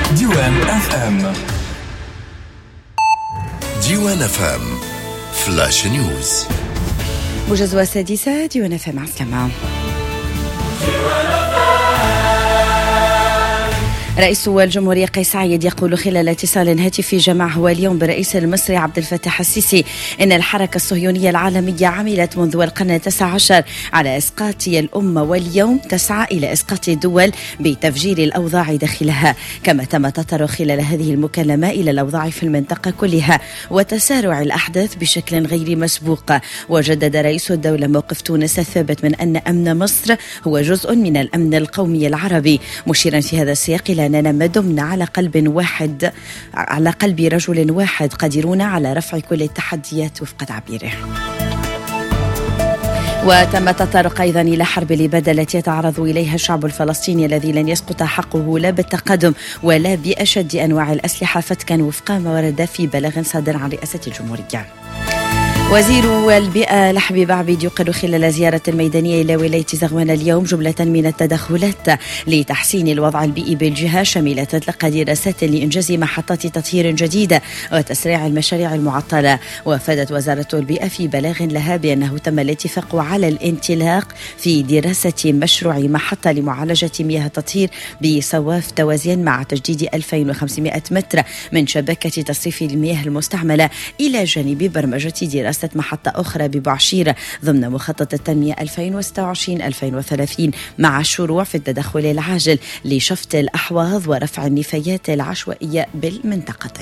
ديوان اف ام. ديوان اف ام فلاش نيوز. موجز السادسة ديوان اف ام. عسلامة. رئيس الجمهورية قيس سعيد يقول خلال اتصال هاتفي جمعه اليوم بالرئيس المصري عبد الفتاح السيسي إن الحركة الصهيونية العالمية عملت منذ القرن 19 على إسقاط الأمة، واليوم تسعى إلى إسقاط الدول بتفجير الأوضاع داخلها. كما تم تطرق خلال هذه المكالمة إلى الأوضاع في المنطقة كلها وتسارع الأحداث بشكل غير مسبوق. وجدد رئيس الدولة موقف تونس الثابت من أن أمن مصر هو جزء من الأمن القومي العربي، مشيرا في هذا السياق إلى أننا ما دمنا على قلب رجل واحد قادرون على رفع كل التحديات وفق تعبيره. وتم التطرق أيضا إلى حرب الإبادة التي يتعرض إليها الشعب الفلسطيني الذي لن يسقط حقه لا بالتقدم ولا بأشد أنواع الأسلحة فتكا وفق ما ورد في بلاغ صادر عن رئاسة الجمهورية. وزير البيئة لحبيب عبيد يقر خلال زيارة الميدانية إلى ولاية زغوان اليوم جملة من التدخلات لتحسين الوضع البيئي بالجهة، شاملة إطلاق دراسات لإنجاز محطات تطهير جديدة وتسريع المشاريع المعطلة. وأفادت وزارة البيئة في بلاغ لها بأنه تم الاتفاق على الانطلاق في دراسة مشروع محطة لمعالجة مياه التطهير بصواف توازيان مع تجديد 2500 متر من شبكة تصريف المياه المستعملة، إلى جانب برمجة دراسة محطة أخرى ببعشير ضمن مخطط التنمية 2026-2030 مع الشروع في التدخل العاجل لشفط الأحواض ورفع النفايات العشوائية بالمنطقتين.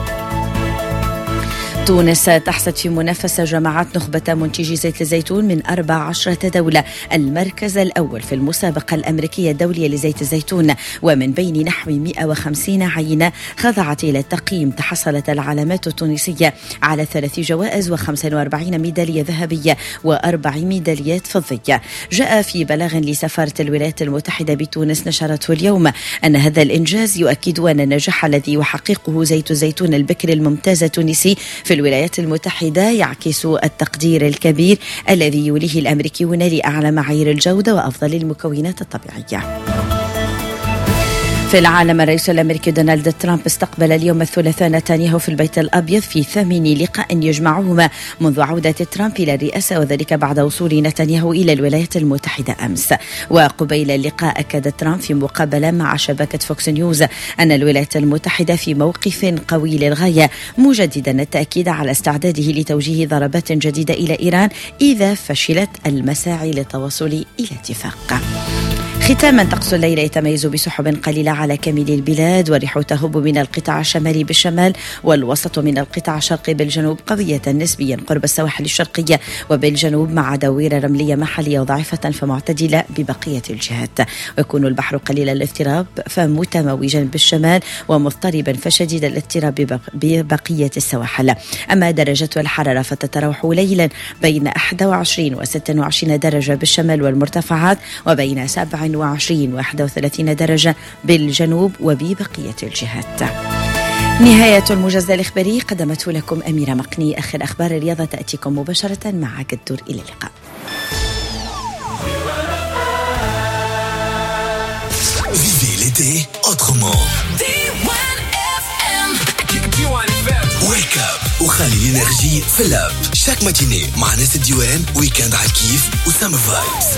تونس تحصد في منافسة جماعات نخبة منتجي زيت الزيتون من 14 دولة المركز الأول في المسابقة الأمريكية الدولية لزيت الزيتون، ومن بين نحو 150 عينة خضعت إلى التقييم تحصلت العلامات التونسية على 3 جوائز و45 ميدالية ذهبية و4 ميداليات فضية. جاء في بلاغ لسفارة الولايات المتحدة بتونس نشرته اليوم أن هذا الإنجاز يؤكد أن النجاح الذي يحققه زيت الزيتون البكر الممتاز التونسي في الولايات المتحدة يعكس التقدير الكبير الذي يوليه الأمريكيون لأعلى معايير الجودة وأفضل المكونات الطبيعية. في العالم، الرئيس الأمريكي دونالد ترامب استقبل اليوم الثلاثاء نتنياهو في البيت الأبيض في ثامن لقاء يجمعهما منذ عودة ترامب إلى الرئاسة، وذلك بعد وصول نتنياهو إلى الولايات المتحدة أمس. وقبيل اللقاء أكد ترامب في مقابلة مع شبكة فوكس نيوز أن الولايات المتحدة في موقف قوي للغاية، مجددا التأكيد على استعداده لتوجيه ضربات جديدة إلى إيران إذا فشلت المساعي للتوصل إلى اتفاق. ختاما، طقس الليل يتميز بسحب قليلة على كامل البلاد، والريح تهب من القطاع الشمالي بالشمال والوسط من القطاع الشرقي بالجنوب قوية نسبيا قرب السواحل الشرقية وبالجنوب، مع دويرة رملية محلية وضعيفة فمعتدلة ببقية الجهات. ويكون البحر قليل الاضطراب فمتموجا بالشمال ومضطربا فشديد الاضطراب ببقية السواحل. أما درجات الحرارة فتتراوح ليلا بين 21 و 26 درجة بالشمال والمرتفعات، وبين 27 و 31 درجة بالجنوب وببقية الجهات. نهاية الموجز الإخباري قدمته لكم أميرة مقني. آخر أخبار الرياضة تأتيكم مباشرة مع قدر. إلى اللقاء. Vivez l'été autrement. Wake up وخلي الانرجي في اللاب. شاك ماتيني مع ناس الديوان، ويكاند على الكيف وسامر فايبس.